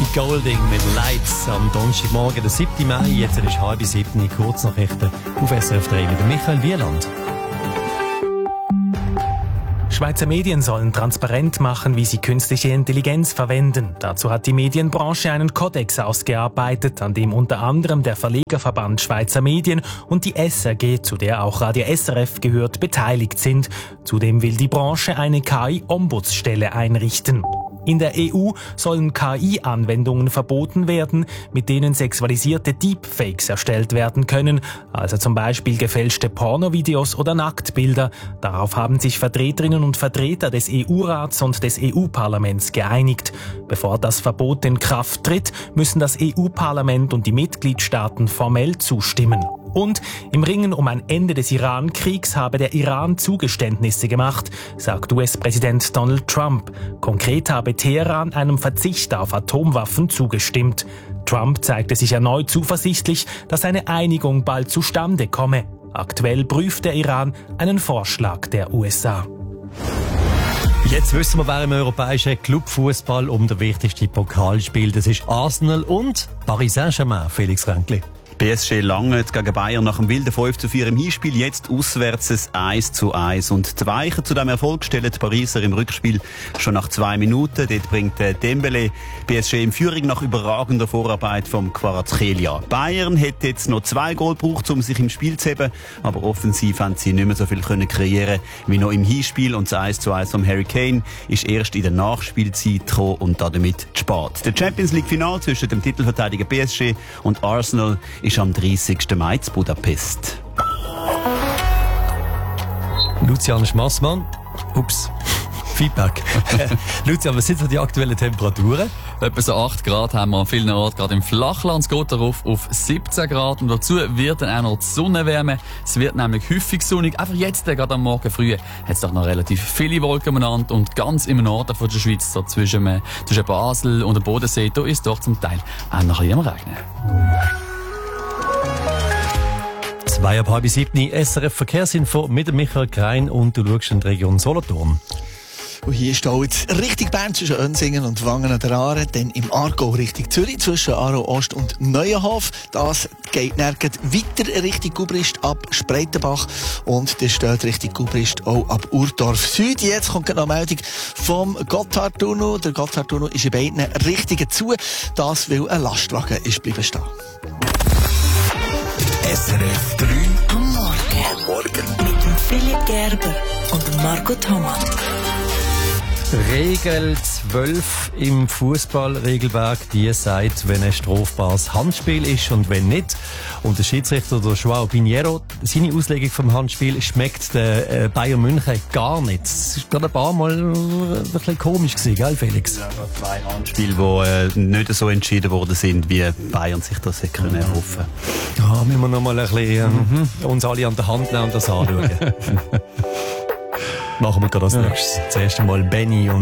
Golding mit Lights am Donnerstagmorgen, der 7. Mai. Jetzt ist 6:30, Kurznachrichten auf SRF 3 mit Michael Wieland. Schweizer Medien sollen transparent machen, wie sie künstliche Intelligenz verwenden. Dazu hat die Medienbranche einen Kodex ausgearbeitet, an dem unter anderem der Verlegerverband Schweizer Medien und die SRG, zu der auch Radio SRF gehört, beteiligt sind. Zudem will die Branche eine KI-Ombudsstelle einrichten. In der EU sollen KI-Anwendungen verboten werden, mit denen sexualisierte Deepfakes erstellt werden können, also zum Beispiel gefälschte Pornovideos oder Nacktbilder. Darauf haben sich Vertreterinnen und Vertreter des EU-Rats und des EU-Parlaments geeinigt. Bevor das Verbot in Kraft tritt, müssen das EU-Parlament und die Mitgliedstaaten formell zustimmen. Und im Ringen um ein Ende des Iran-Kriegs habe der Iran Zugeständnisse gemacht, sagt US-Präsident Donald Trump. Konkret habe Teheran einem Verzicht auf Atomwaffen zugestimmt. Trump zeigte sich erneut zuversichtlich, dass eine Einigung bald zustande komme. Aktuell prüft der Iran einen Vorschlag der USA. Jetzt wissen wir, wer im europäischen Clubfußball um den wichtigsten Pokal spielt. Das ist Arsenal und Paris Saint-Germain, Felix Ränkli. PSG Langnau gegen Bayern nach dem wilden 5:4 im Hinspiel, jetzt auswärts ein 1:1. Und die Weichen zu diesem Erfolg stellen die Pariser im Rückspiel schon nach 2 Minuten. Dort bringt Dembélé PSG in Führung nach überragender Vorarbeit vom Kvaratskhelia. Bayern hätte jetzt noch 2 Goal gebraucht, um sich im Spiel zu heben, aber offensiv haben sie nicht mehr so viel kreieren wie noch im Hinspiel. Und das 1:1 vom Harry Kane ist erst in der Nachspielzeit gekommen und damit zu spät. Der Champions League Final zwischen dem Titelverteidiger PSG und Arsenal ist am 30. Mai zu Budapest. Lucian Schmassmann. Feedback. Lucian, was sind so die aktuellen Temperaturen? Etwa so 8 Grad haben wir an vielen Orten, gerade im Flachland. Es geht darauf auf 17 Grad. Und dazu wird dann auch noch die Sonne wärmen. Es wird nämlich häufig sonnig. Einfach jetzt, gerade am Morgen früh, hat es doch noch relativ viele Wolken umeinander. Und ganz im Norden von der Schweiz, so zwischen Basel und dem Bodensee, da ist doch zum Teil auch noch ein bisschen am Regnen. 6:30, SRF Verkehrsinfo mit Michael Krein und du schaust in die Region Solothurn. Und hier steht jetzt Richtung Bern zwischen Önsingen und Wangen an der Aare, dann im Aargau Richtung Zürich zwischen Aarau Ost und Neuenhof. Das geht nirgends weiter Richtung Gubrist ab Spreitenbach und das steht Richtung Gubrist auch ab Urdorf Süd. Jetzt kommt noch eine Meldung vom Gotthardtunnel. Der Gotthardtunnel ist in beiden Richtungen zu, das weil ein Lastwagen ist bleiben stehen. SRF 3 am Morgen. Mit dem Philipp Gerber und dem Marco Thomas. Regel 12 im Fußballregelwerk, die sagt, wenn ein strafbares Handspiel ist und wenn nicht. Und der Schiedsrichter, der João Pinheiro, seine Auslegung vom Handspiel schmeckt der Bayern München gar nicht. Das ist gerade ein paar Mal ein bisschen komisch gewesen, gell, Felix? Ja, 2 Handspiele, die nicht so entschieden worden sind, wie Bayern sich das hätte können erhoffen. Ja, müssen wir noch mal ein bisschen uns alle an der Hand nehmen und das anschauen. Machen wir gerade als nächstes. Zuerst einmal Benny und